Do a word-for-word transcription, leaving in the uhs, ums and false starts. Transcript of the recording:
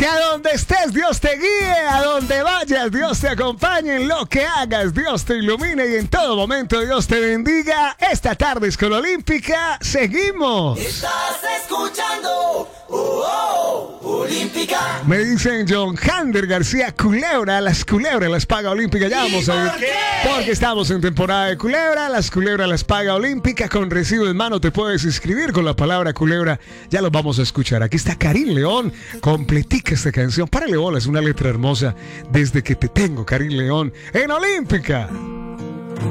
a donde estés, Dios te guíe. A donde vayas, Dios te acompañe. En lo que hagas, Dios te ilumine. Y en todo momento, Dios te bendiga. Esta tarde Escuela Olímpica. Seguimos. Estás escuchando oh, oh, Olímpica. Me dicen John Hander García, Culebra. Las culebras las paga Olímpica. Ya vamos a ver. ¿Por qué? Porque estamos en temporada de Culebra. Las culebras las paga Olímpica. Con recibo en mano te puedes inscribir con la palabra culebra. Ya lo vamos a escuchar. Aquí está Karim León. Completica esta canción. Párale bola, es una letra hermosa. Desde que te tengo, Karim León, en Olímpica.